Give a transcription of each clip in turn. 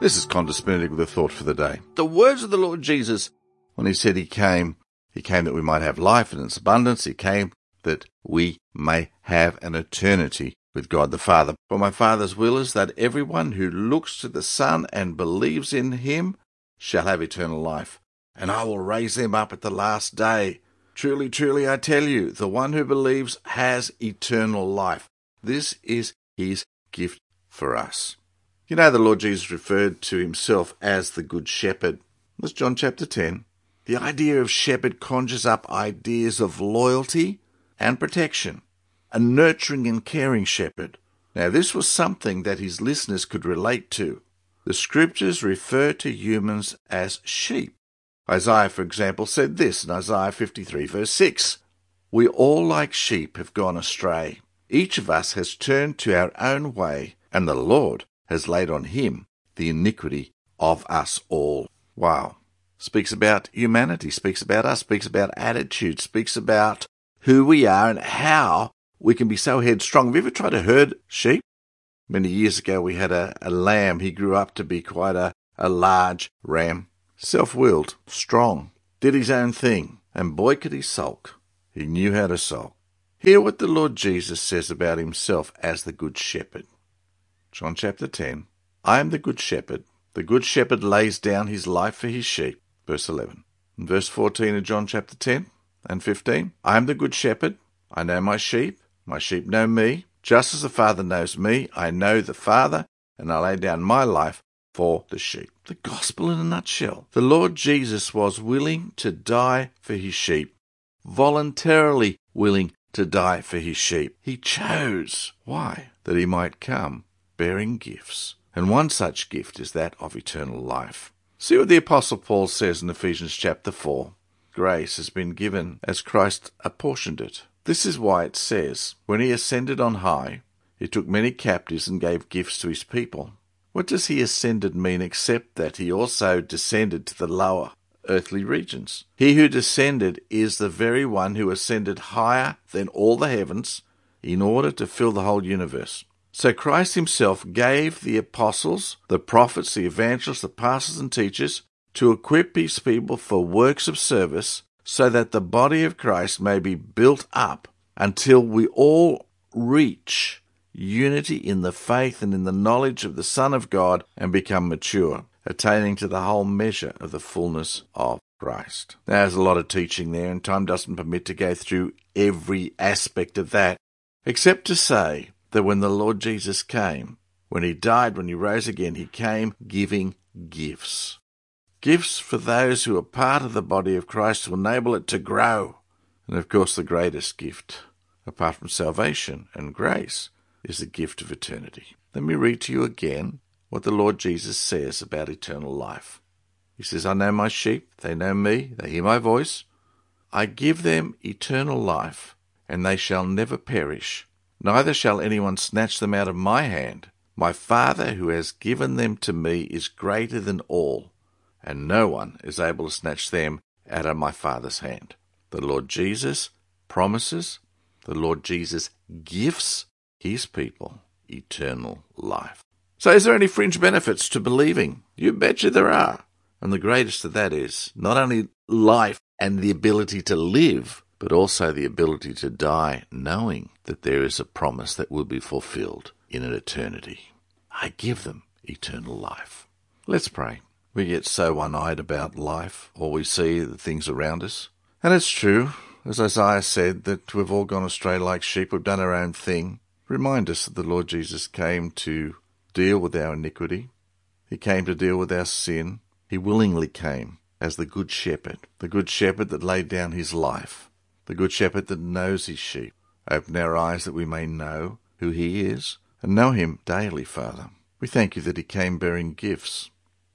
This is Condis Benedict with a thought for the day. The words of the Lord Jesus, when he said he came that we might have life in its abundance. He came that we may have an eternity with God the Father. For my Father's will is that everyone who looks to the Son and believes in him shall have eternal life, and I will raise them up at the last day. Truly, truly, I tell you, the one who believes has eternal life. This is his gift for us. You know, the Lord Jesus referred to himself as the Good Shepherd. That's John chapter 10. The idea of shepherd conjures up ideas of loyalty and protection, a nurturing and caring shepherd. Now, this was something that his listeners could relate to. The scriptures refer to humans as sheep. Isaiah, for example, said this in Isaiah 53, verse 6. We all like sheep have gone astray. Each of us has turned to our own way, and the Lord has laid on him the iniquity of us all. Wow. Speaks about humanity, speaks about us, speaks about attitude, speaks about who we are and how we can be so headstrong. Have you ever tried to herd sheep? Many years ago we had a lamb. He grew up to be quite a large ram. Self-willed, strong, did his own thing, and boy could he sulk. He knew how to sulk. Hear what the Lord Jesus says about himself as the Good Shepherd. John chapter 10, I am the Good Shepherd. The Good Shepherd lays down his life for his sheep. Verse 11. In verse 14 of John chapter 10 and 15, I am the Good Shepherd. I know my sheep know me. Just as the Father knows me, I know the Father, and I lay down my life for the sheep. The gospel in a nutshell. The Lord Jesus was willing to die for his sheep, voluntarily willing to die for his sheep. He chose. Why? That he might come bearing gifts. And one such gift is that of eternal life. See what the Apostle Paul says in Ephesians chapter 4. Grace has been given as Christ apportioned it. This is why it says, when he ascended on high, he took many captives and gave gifts to his people. What does he ascended mean except that he also descended to the lower earthly regions? He who descended is the very one who ascended higher than all the heavens in order to fill the whole universe. So Christ himself gave the apostles, the prophets, the evangelists, the pastors and teachers to equip his people for works of service so that the body of Christ may be built up until we all reach unity in the faith and in the knowledge of the Son of God and become mature, attaining to the whole measure of the fullness of Christ. Now, there's a lot of teaching there, and time doesn't permit to go through every aspect of that, except to say that when the Lord Jesus came, when he died, when he rose again, he came giving gifts. Gifts for those who are part of the body of Christ to enable it to grow. And of course, the greatest gift, apart from salvation and grace, is the gift of eternity. Let me read to you again what the Lord Jesus says about eternal life. He says, I know my sheep, they know me, they hear my voice. I give them eternal life, and they shall never perish. Neither shall anyone snatch them out of my hand. My Father who has given them to me is greater than all, and no one is able to snatch them out of my Father's hand. The Lord Jesus promises, the Lord Jesus gives his people eternal life. So is there any fringe benefits to believing? You betcha there are. And the greatest of that is not only life and the ability to live, but also the ability to die knowing that there is a promise that will be fulfilled in an eternity. I give them eternal life. Let's pray. We get so one-eyed about life, all we see the things around us. And it's true, as Isaiah said, that we've all gone astray like sheep, we've done our own thing. Remind us that the Lord Jesus came to deal with our iniquity. He came to deal with our sin. He willingly came as the Good Shepherd that laid down his life, the Good Shepherd that knows his sheep. Open our eyes that we may know who he is and know him daily, Father. We thank you that he came bearing gifts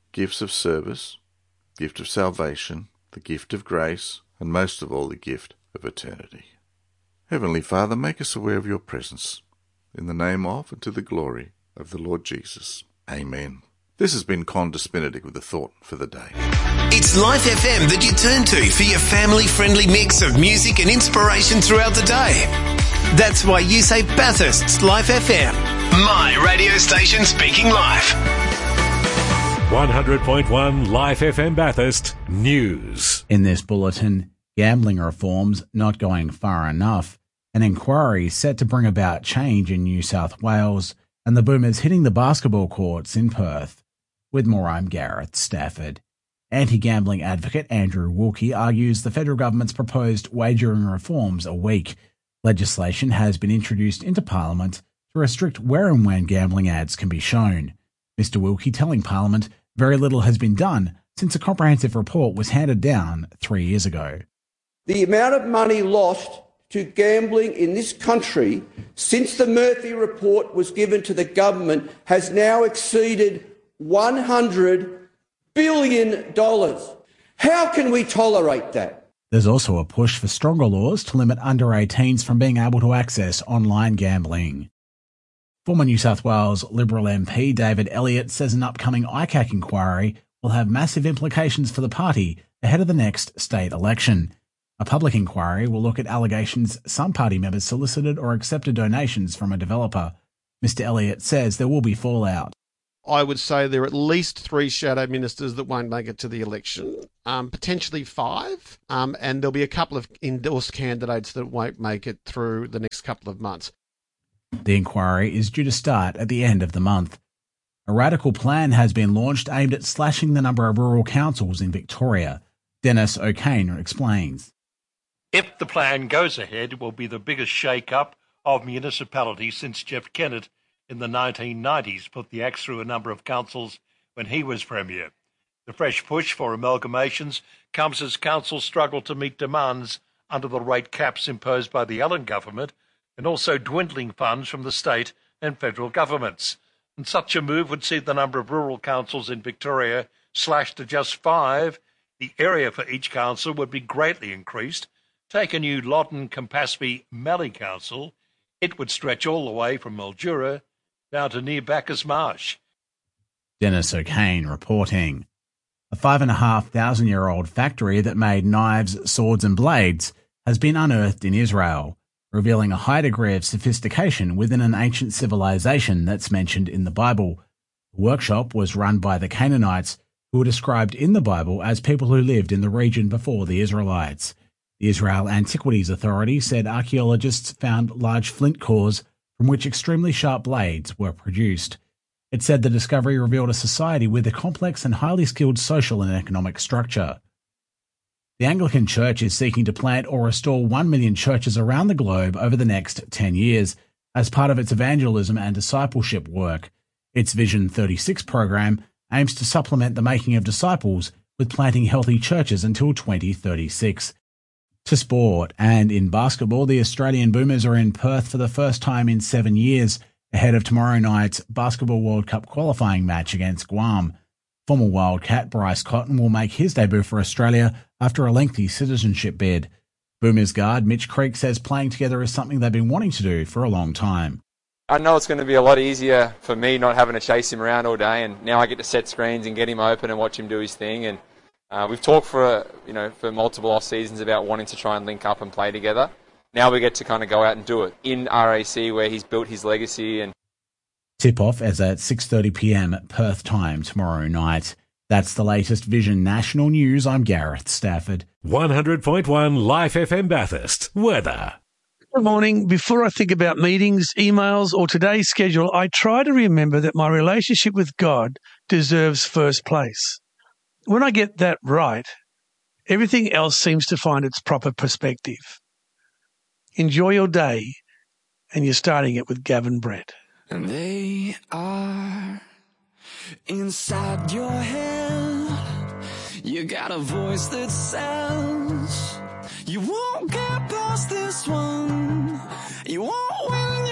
of service, gift of salvation, the gift of grace, and most of all the gift of eternity. Heavenly Father, make us aware of your presence. In the name of and to the glory of the Lord Jesus. Amen. This has been Condis Benedict with a thought for the day. It's Life FM that you turn to for your family-friendly mix of music and inspiration throughout the day. That's why you say Bathurst's Life FM. My radio station speaking life. 100.1 Life FM Bathurst News. In this bulletin, gambling reforms not going far enough, an inquiry set to bring about change in New South Wales, and the Boomers hitting the basketball courts in Perth. With more, I'm Gareth Stafford. Anti-gambling advocate Andrew Wilkie argues the federal government's proposed wagering reforms are weak. Legislation has been introduced into Parliament to restrict where and when gambling ads can be shown. Mr Wilkie telling Parliament very little has been done since a comprehensive report was handed down 3 years ago. The amount of money lost to gambling in this country since the Murphy report was given to the government has now exceeded $100 billion. How can we tolerate that? There's also a push for stronger laws to limit under-18s from being able to access online gambling. Former New South Wales Liberal MP David Elliott says an upcoming ICAC inquiry will have massive implications for the party ahead of the next state election. A public inquiry will look at allegations some party members solicited or accepted donations from a developer. Mr Elliott says there will be fallout. I would say there are at least 3 shadow ministers that won't make it to the election, potentially 5, and there'll be a couple of endorsed candidates that won't make it through the next couple of months. The inquiry is due to start at the end of the month. A radical plan has been launched aimed at slashing the number of rural councils in Victoria. Dennis O'Kane explains. If the plan goes ahead, it will be the biggest shake-up of municipalities since Jeff Kennett in the 1990s put the axe through a number of councils when he was Premier. The fresh push for amalgamations comes as councils struggle to meet demands under the rate caps imposed by the Allen government and also dwindling funds from the state and federal governments. And such a move would see the number of rural councils in Victoria slashed to just 5. The area for each council would be greatly increased. Take a new Loddon, Campaspe, Mallee council. It would stretch all the way from Mildura down to near Bacchus Marsh. Dennis O'Kane reporting. A 5,500-year-old factory that made knives, swords and blades has been unearthed in Israel, revealing a high degree of sophistication within an ancient civilization that's mentioned in the Bible. The workshop was run by the Canaanites, who were described in the Bible as people who lived in the region before the Israelites. The Israel Antiquities Authority said archaeologists found large flint cores from which extremely sharp blades were produced. It said the discovery revealed a society with a complex and highly skilled social and economic structure. The Anglican Church is seeking to plant or restore 1 million churches around the globe over the next 10 years as part of its evangelism and discipleship work. Its Vision 36 program aims to supplement the making of disciples with planting healthy churches until 2036. To sport, and in basketball, the Australian Boomers are in Perth for the first time in 7 years, ahead of tomorrow night's Basketball World Cup qualifying match against Guam. Former Wildcat Bryce Cotton will make his debut for Australia after a lengthy citizenship bid. Boomers guard Mitch Creek says playing together is something they've been wanting to do for a long time. I know it's going to be a lot easier for me not having to chase him around all day, and now I get to set screens and get him open and watch him do his thing. And we've talked for multiple off seasons about wanting to try and link up and play together. Now we get to kind of go out and do it in RAC, where he's built his legacy. And tip-off is at 6:30 p.m. Perth time tomorrow night. That's the latest Vision National News. I'm Gareth Stafford. 100.1 Life FM Bathurst. Weather. Good morning. Before I think about meetings, emails, or today's schedule, I try to remember that my relationship with God deserves first place. When I get that right, everything else seems to find its proper perspective. Enjoy your day, and you're starting it with Gavin Brett. And they are inside your head. You got a voice that says you won't get past this one. You won't win.